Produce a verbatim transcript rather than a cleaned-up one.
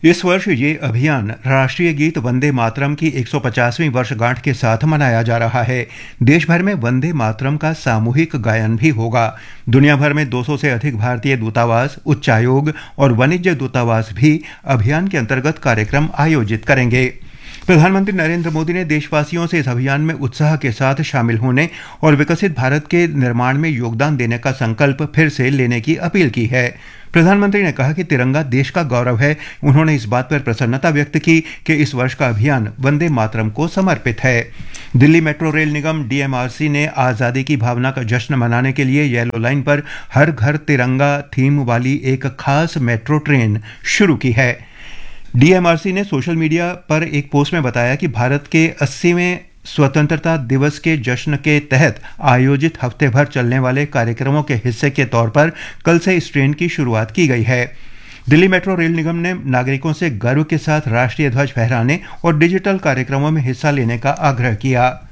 इस वर्ष ये अभियान राष्ट्रीय गीत वंदे मातरम की एक सौ पचासवीं वर्षगांठ के साथ मनाया जा रहा है। देश भर में वंदे मातरम का सामूहिक गायन भी होगा। दुनिया भर में दो सौ से अधिक भारतीय दूतावास, उच्चायोग और वाणिज्य दूतावास भी अभियान के अंतर्गत कार्यक्रम आयोजित करेंगे। प्रधानमंत्री नरेंद्र मोदी ने देशवासियों से इस अभियान में उत्साह के साथ शामिल होने और विकसित भारत के निर्माण में योगदान देने का संकल्प फिर से लेने की अपील की है। प्रधानमंत्री ने कहा कि तिरंगा देश का गौरव है। उन्होंने इस बात पर प्रसन्नता व्यक्त की कि इस वर्ष का अभियान वंदे मातरम को समर्पित है। दिल्ली मेट्रो रेल निगम डीएमआरसी ने आज़ादी की भावना का जश्न मनाने के लिए येलो लाइन पर हर घर तिरंगा थीम वाली एक खास मेट्रो ट्रेन शुरू की है। डीएमआरसी ने सोशल मीडिया पर एक पोस्ट में बताया कि भारत के अस्सीवें स्वतंत्रता दिवस के जश्न के तहत आयोजित हफ्ते भर चलने वाले कार्यक्रमों के हिस्से के तौर पर कल से इस ट्रेन की शुरुआत की गई है। दिल्ली मेट्रो रेल निगम ने नागरिकों से गर्व के साथ राष्ट्रीय ध्वज फहराने और डिजिटल कार्यक्रमों में हिस्सा लेने का आग्रह किया।